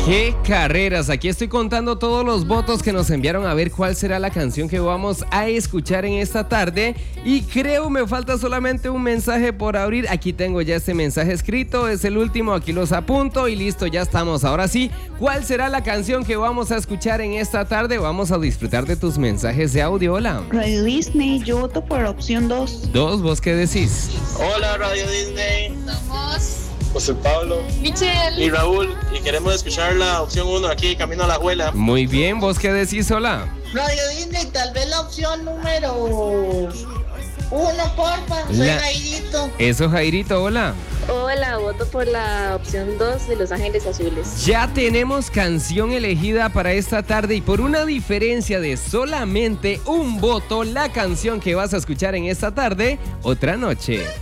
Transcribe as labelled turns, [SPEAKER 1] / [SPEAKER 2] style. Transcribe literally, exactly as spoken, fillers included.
[SPEAKER 1] ¡Qué carreras! Aquí estoy contando todos los votos que nos enviaron a ver cuál será la canción que vamos a escuchar en esta tarde. Y creo me falta solamente un mensaje por abrir. Aquí tengo ya este mensaje escrito, es el último, aquí los apunto y listo, ya estamos. Ahora sí, ¿cuál será la canción que vamos a escuchar en esta tarde? Vamos a disfrutar de tus mensajes de audio. Hola.
[SPEAKER 2] Radio Disney, yo voto por opción dos.
[SPEAKER 1] Dos, ¿vos qué decís?
[SPEAKER 3] Hola Radio Disney,
[SPEAKER 4] Somos
[SPEAKER 3] José Pablo
[SPEAKER 4] Michelle
[SPEAKER 3] y Raúl y queremos escuchar la opción uno aquí, Camino a la Abuela.
[SPEAKER 1] Muy bien, ¿vos qué decís? Hola.
[SPEAKER 5] Radio Disney, tal vez la opción número uno, porfa. Soy
[SPEAKER 1] La-
[SPEAKER 5] Jairito.
[SPEAKER 1] Eso, Jairito, hola.
[SPEAKER 4] Hola, voto por la opción dos de Los Ángeles Azules.
[SPEAKER 1] Ya tenemos canción elegida para esta tarde y por una diferencia de solamente un voto, la canción que vas a escuchar en esta tarde, Otra Noche.